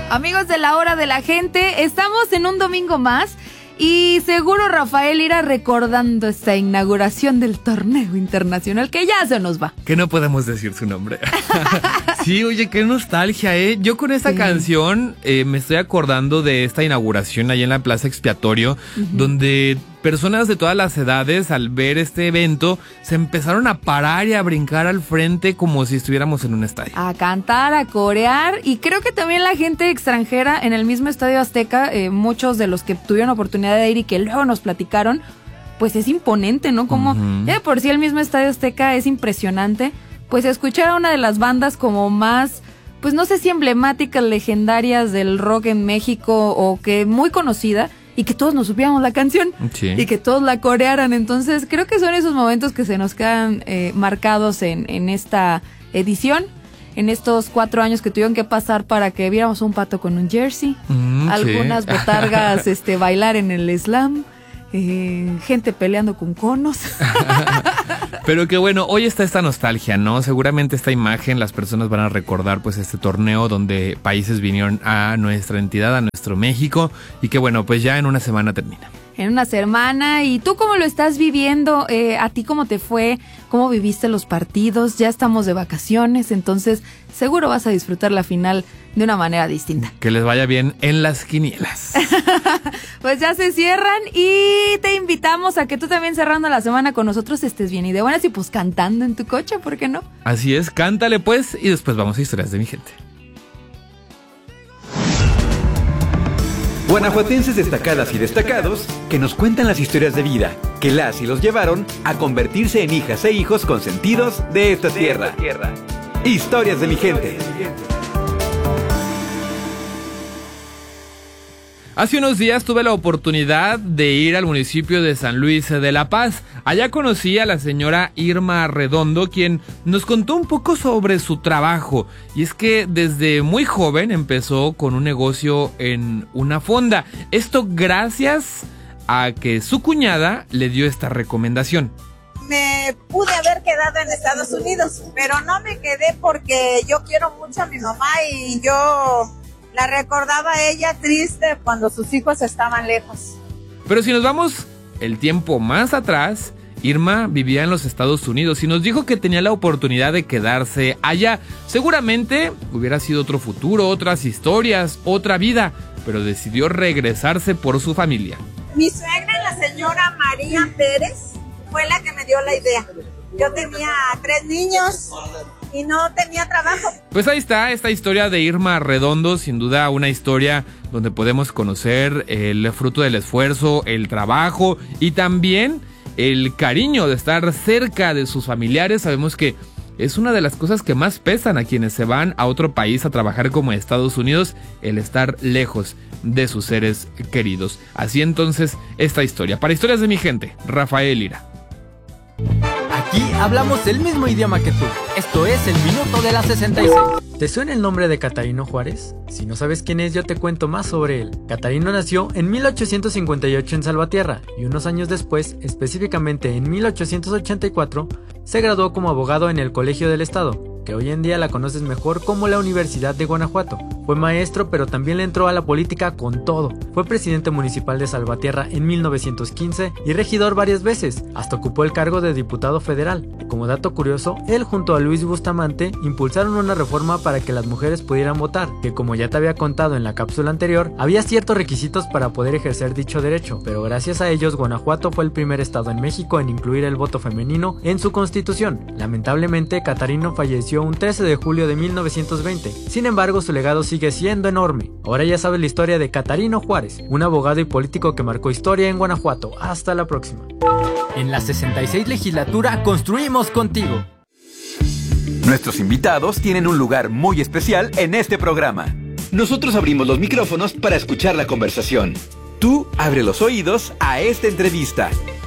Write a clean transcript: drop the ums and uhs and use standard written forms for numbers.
Amigos de la hora de la gente, estamos en un domingo más y seguro Rafael Lira recordando esta inauguración del torneo internacional que ya se nos va. Que no podemos decir su nombre. Sí, oye, qué nostalgia, ¿eh? Yo con esta canción me estoy acordando de esta inauguración ahí en la Plaza Expiatorio, donde personas de todas las edades, al ver este evento, se empezaron a parar y a brincar al frente como si estuviéramos en un estadio. A cantar, a corear, y creo que también la gente extranjera en el mismo Estadio Azteca, muchos de los que tuvieron oportunidad de ir y que luego nos platicaron, pues es imponente, ¿no? Como de por sí el mismo Estadio Azteca es impresionante, pues escuchar a una de las bandas como más, pues no sé si emblemáticas, legendarias del rock en México o que muy conocida, y que todos nos supiéramos la canción, y que todos la corearan. Entonces creo que son esos momentos que se nos quedan marcados en esta edición, en estos 4 años que tuvieron que pasar para que viéramos un pato con un jersey, algunas botargas bailar en el slam, gente peleando con conos. Pero que bueno, hoy está esta nostalgia, ¿no? Seguramente esta imagen las personas van a recordar pues este torneo donde países vinieron a nuestra entidad, a nuestro México, y que bueno, pues ya en una semana termina. En una semana. ¿Y tú cómo lo estás viviendo? ¿A ti cómo te fue? ¿Cómo viviste los partidos? Ya estamos de vacaciones, entonces seguro vas a disfrutar la final de una manera distinta. Que les vaya bien en las quinielas. Pues ya se cierran y te invitamos a que tú también cerrando la semana con nosotros estés bien y de buenas y pues cantando en tu coche, ¿por qué no? Así es, cántale pues y después vamos a historias de mi gente. Guanajuatenses destacadas y destacados que nos cuentan las historias de vida que las y los llevaron a convertirse en hijas e hijos consentidos de esta tierra. Historias de mi gente. Hace unos días tuve la oportunidad de ir al municipio de San Luis de la Paz. Allá conocí a la señora Irma Redondo, quien nos contó un poco sobre su trabajo. Y es que desde muy joven empezó con un negocio en una fonda. Esto gracias a que su cuñada le dio esta recomendación. Me pude haber quedado en Estados Unidos, pero no me quedé porque yo quiero mucho a mi mamá y yo la recordaba a ella triste cuando sus hijos estaban lejos. Pero si nos vamos el tiempo más atrás, Irma vivía en los Estados Unidos y nos dijo que tenía la oportunidad de quedarse allá. Seguramente hubiera sido otro futuro, otras historias, otra vida, pero decidió regresarse por su familia. Mi suegra, la señora María Pérez, fue la que me dio la idea. Yo tenía 3 niños y no tenía trabajo. Pues ahí está esta historia de Irma Redondo, sin duda una historia donde podemos conocer el fruto del esfuerzo, el trabajo y también el cariño de estar cerca de sus familiares. Sabemos que es una de las cosas que más pesan a quienes se van a otro país a trabajar como Estados Unidos, el estar lejos de sus seres queridos. Así entonces esta historia. Para Historias de mi gente, Rafael Lira. Aquí hablamos el mismo idioma que tú. Esto es el Minuto de la 66. ¿Te suena el nombre de Catarino Juárez? Si no sabes quién es, yo te cuento más sobre él. Catarino nació en 1858 en Salvatierra y unos años después, específicamente en 1884, se graduó como abogado en el Colegio del Estado, que hoy en día la conoces mejor como la Universidad de Guanajuato. Fue maestro, pero también le entró a la política con todo. Fue presidente municipal de Salvatierra en 1915 y regidor varias veces, hasta ocupó el cargo de diputado federal. Como dato curioso, él junto a Luis Bustamante impulsaron una reforma para que las mujeres pudieran votar, que como ya te había contado en la cápsula anterior, había ciertos requisitos para poder ejercer dicho derecho, pero gracias a ellos Guanajuato fue el primer estado en México en incluir el voto femenino en su constitución. Lamentablemente, Catarino falleció un 13 de julio de 1920, sin embargo su legado sigue siendo enorme. Ahora ya sabes la historia de Catarino Juárez, un abogado y político que marcó historia en Guanajuato. Hasta la próxima. En la 66 legislatura construimos contigo. Nuestros invitados tienen un lugar muy especial en este programa. Nosotros abrimos los micrófonos para escuchar la conversación. Tú abre los oídos a esta entrevista.